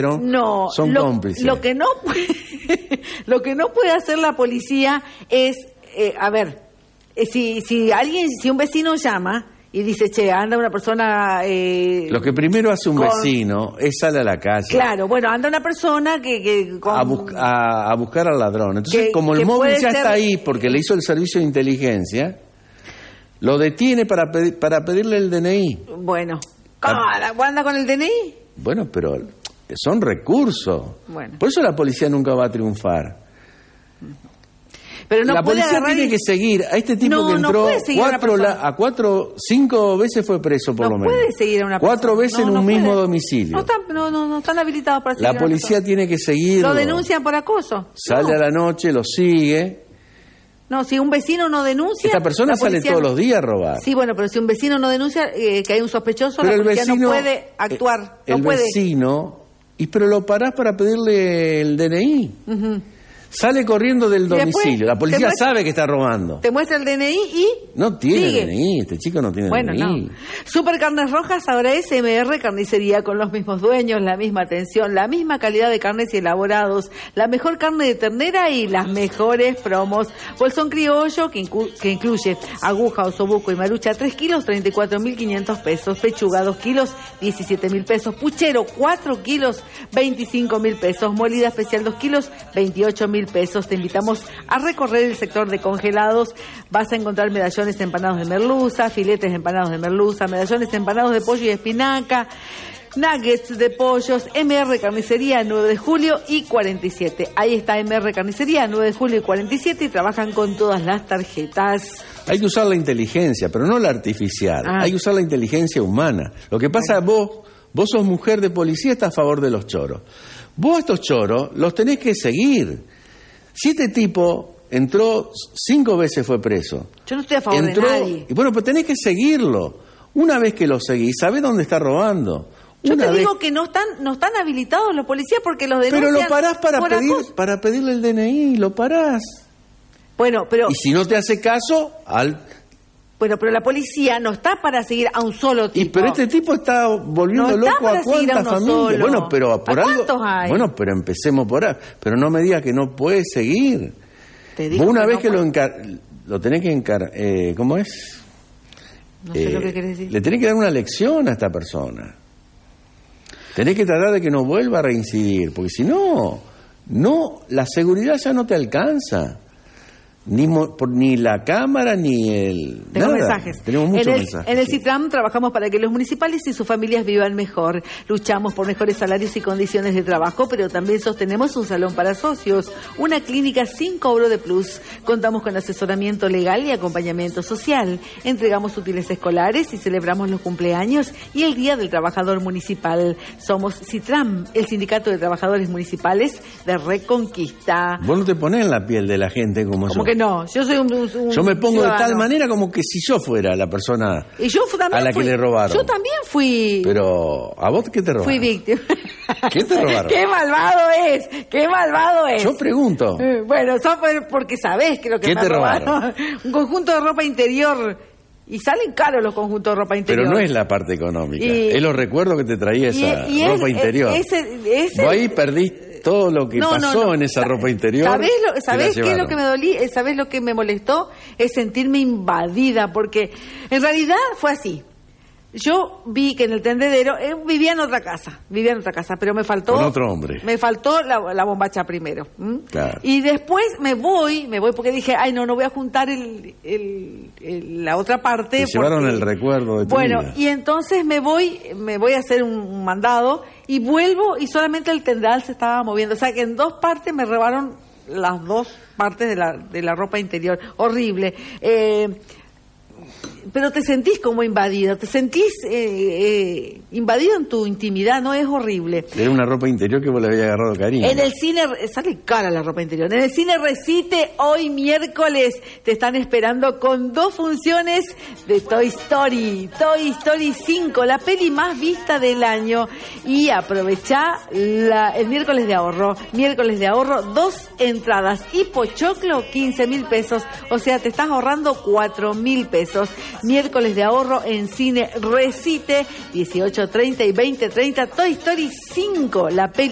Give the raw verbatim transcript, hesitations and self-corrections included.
no, son lo, cómplices. Lo que no puede, lo que no puede hacer la policía es, eh, a ver, eh, si si alguien, si un vecino llama y dice, che, anda una persona... Eh, Lo que primero hace un con... vecino es salir a la calle. Claro, bueno, anda una persona que... que con... a, bu a, a buscar al ladrón. Entonces, que, como el móvil ya ser... está ahí porque le hizo el servicio de inteligencia, lo detiene para, pedi para pedirle el D N I. Bueno, ¿cómo anda con el D N I? Bueno, pero son recursos. Bueno. Por eso la policía nunca va a triunfar. Pero no la policía tiene y... que seguir a este tipo no, que entró no cuatro a, a cuatro, cinco veces fue preso por no lo menos. No puede seguir a una persona. Cuatro veces no, en un no mismo puede. domicilio. No están, no, no, no están habilitados para seguir. La policía tiene que seguirlo. Lo denuncian por acoso. Sale no. a la noche, lo sigue. No, si un vecino no denuncia... Esta persona sale todos no... los días a robar. Sí, bueno, pero si un vecino no denuncia eh, que hay un sospechoso, pero la policía vecino, no puede actuar. El, no el puede. vecino... Y pero lo parás para pedirle el D N I. Uh-huh. Sale corriendo del domicilio. Después, la policía muestra, sabe que está robando. Te muestra el D N I y... No tiene sigue. D N I. Este chico no tiene bueno, D N I. No. Super Carnes Rojas ahora es M R Carnicería, con los mismos dueños, la misma atención, la misma calidad de carnes y elaborados, la mejor carne de ternera y las mejores promos. Bolsón criollo que, inclu que incluye aguja, osobuco y marucha, tres kilos, treinta y cuatro mil quinientos pesos. Pechuga, dos kilos, diecisiete mil pesos. Puchero, cuatro kilos, veinticinco mil pesos. Molida especial, dos kilos, veintiocho mil pesos. Te invitamos a recorrer el sector de congelados. Vas a encontrar medallones empanados de merluza, filetes empanados de merluza, medallones empanados de pollo y espinaca, nuggets de pollos. M R Carnicería, nueve de julio y cuarenta y siete. Ahí está M R Carnicería, nueve de julio y cuarenta y siete, y trabajan con todas las tarjetas. Hay que usar la inteligencia, pero no la artificial. Ah. Hay que usar la inteligencia humana. Lo que pasa, bueno. vos, vos sos mujer de policía, estás a favor de los choros. Vos a estos choros los tenés que seguir. Si este tipo entró cinco veces, fue preso. Yo no estoy a favor entró, de nadie. Y bueno, pero tenés que seguirlo. Una vez que lo seguís, sabés dónde está robando. Yo Una te vez... digo que no están no están habilitados los policías porque los denuncian. Pero lo parás para, pedir, acoso. para pedirle el D N I, lo parás. Bueno, pero... Y si no te hace caso, al... Bueno, pero la policía no está para seguir a un solo tipo. Y pero este tipo está volviendo no loco está a cuántas familias. Solo. Bueno, pero por ¿A algo. ¿Cuántos hay? Bueno, pero empecemos por ahí. Pero no me digas que no puedes seguir. Te digo Vos una que vez no que puede. lo encar... lo tenés que encar... Eh, ¿Cómo es? No sé eh, lo que querés decir. Le tenés que dar una lección a esta persona. Tenés que tratar de que no vuelva a reincidir, porque si no, no, la seguridad ya no te alcanza. Ni, mo, por, ni la cámara ni el... Tengo nada. mensajes. Tenemos muchos en el, mensajes. En el sí. CITRAM trabajamos para que los municipales y sus familias vivan mejor. Luchamos por mejores salarios y condiciones de trabajo, pero también sostenemos un salón para socios, una clínica sin cobro de plus. Contamos con asesoramiento legal y acompañamiento social. Entregamos útiles escolares y celebramos los cumpleaños y el Día del Trabajador Municipal. Somos CITRAM, el Sindicato de Trabajadores Municipales de Reconquista. Vos no te ponés en la piel de la gente como, como yo. que no, yo soy un, un Yo me pongo ciudadano. de tal manera como que si yo fuera la persona y yo también a la fui, que le robaron. Yo también fui... Pero, ¿a vos qué te robaron? Fui víctima. ¿Qué te robaron? ¡Qué malvado es! ¡Qué malvado es! Yo pregunto. Eh, Bueno, eso fue porque sabés que lo que ¿Qué me te robaron. robaron? Un conjunto de ropa interior. Y salen caros los conjuntos de ropa interior. Pero no es la parte económica. Y- es los recuerdos que te traía esa y ropa es- interior. ese- ese- Vos ahí perdiste todo lo que No, no, pasó no. en esa ropa interior. ¿Sabés, lo, te ¿sabés la qué es lo llevaron. que me dolí? Eh, ¿Sabés lo que me molestó? Es sentirme invadida, porque en realidad fue así. Yo vi que en el tendedero, eh, vivía en otra casa, vivía en otra casa, pero me faltó... Con otro hombre. Me faltó la, la bombacha primero. ¿m? Claro. Y después me voy, me voy porque dije, ay no, no voy a juntar el, el, el- la otra parte. Te llevaron porque- el recuerdo de tu Bueno, vida. y entonces me voy, me voy a hacer un, un mandado y vuelvo y solamente el tendal se estaba moviendo. O sea que en dos partes me robaron las dos partes de la, de la ropa interior. Horrible. Eh, pero te sentís como invadido, te sentís eh, eh, invadido en tu intimidad, ¿no? Es horrible. Era una ropa interior que vos le habías agarrado cariño. En el cine, sale cara la ropa interior, en el cine Recite hoy miércoles te están esperando con dos funciones de Toy Story, Toy Story cinco, la peli más vista del año, y aprovechá la, el miércoles de ahorro, miércoles de ahorro, dos entradas y pochoclo, quince mil pesos, o sea, te estás ahorrando cuatro mil pesos. Miércoles de ahorro en cine Recite, dieciocho treinta y veinte treinta, Toy Story cinco, la peli